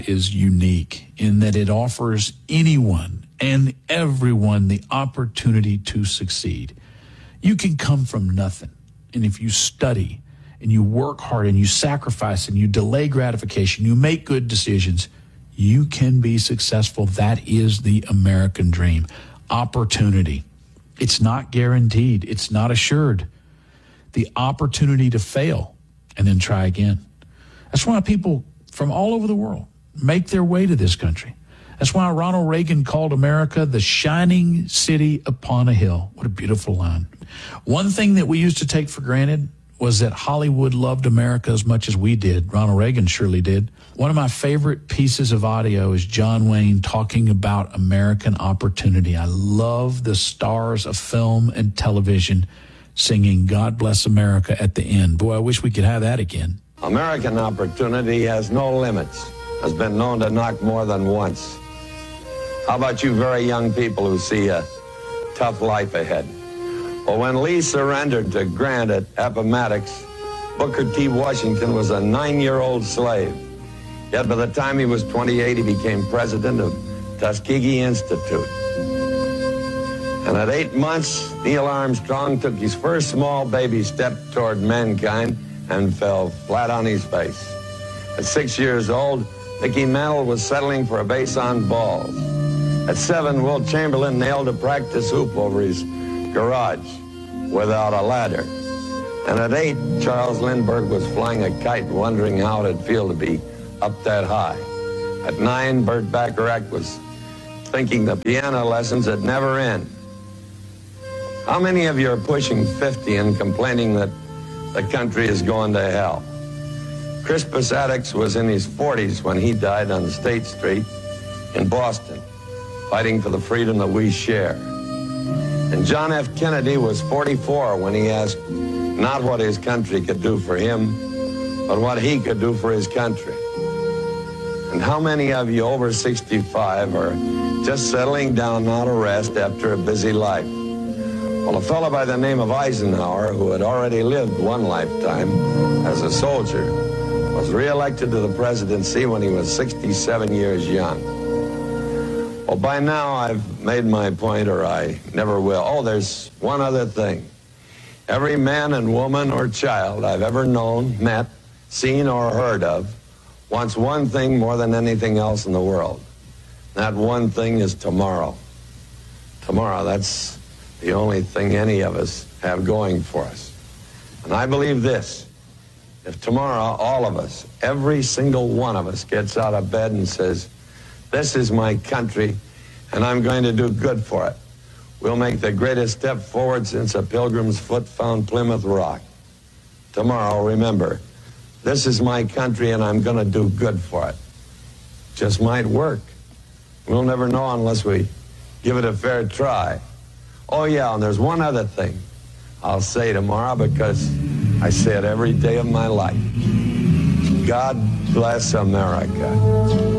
is unique in that it offers anyone and everyone the opportunity to succeed. You can come from nothing, and if you study and you work hard and you sacrifice and you delay gratification, you make good decisions, you can be successful. That is the American dream. Opportunity. It's not guaranteed. It's not assured. The opportunity to fail and then try again. That's why people from all over the world make their way to this country. That's why Ronald Reagan called America the shining city upon a hill. What a beautiful line. One thing that we used to take for granted was that Hollywood loved America as much as we did. Ronald Reagan surely did. One of my favorite pieces of audio is John Wayne talking about American opportunity. I love the stars of film and television singing God Bless America at the end. Boy, I wish we could have that again. American opportunity has no limits, has been known to knock more than once. How about you very young people who see a tough life ahead? Well, when Lee surrendered to Grant at Appomattox, Booker T. Washington was a 9-year-old slave. Yet by the time he was 28, he became president of Tuskegee Institute. And at 8 months, Neil Armstrong took his first small baby step toward mankind and fell flat on his face. At 6 years old, Mickey Mantle was settling for a base on balls. At 7, Wilt Chamberlain nailed a practice hoop over his garage without a ladder. And at 8, Charles Lindbergh was flying a kite, wondering how it'd feel to be up that high. At 9, Burt Bacharach was thinking the piano lessons would never end. How many of you are pushing 50 and complaining that the country is going to hell? Crispus Attucks was in his 40s when he died on State Street in Boston, fighting for the freedom that we share. And John F. Kennedy was 44 when he asked not what his country could do for him, but what he could do for his country. And how many of you over 65 are just settling down now to rest after a busy life? Well, a fellow by the name of Eisenhower, who had already lived one lifetime as a soldier, was reelected to the presidency when he was 67 years young. Well, by now I've made my point, or I never will. Oh, there's one other thing. Every man and woman or child I've ever known, met, seen, or heard of wants one thing more than anything else in the world. That one thing is tomorrow. Tomorrow, that's the only thing any of us have going for us. And I believe this. If tomorrow, all of us, every single one of us gets out of bed and says, this is my country, and I'm going to do good for it, we'll make the greatest step forward since a pilgrim's foot found Plymouth Rock. Tomorrow, remember, this is my country, and I'm going to do good for it. Just might work. We'll never know unless we give it a fair try. Oh, yeah, and there's one other thing I'll say tomorrow, because I say it every day of my life. God bless America.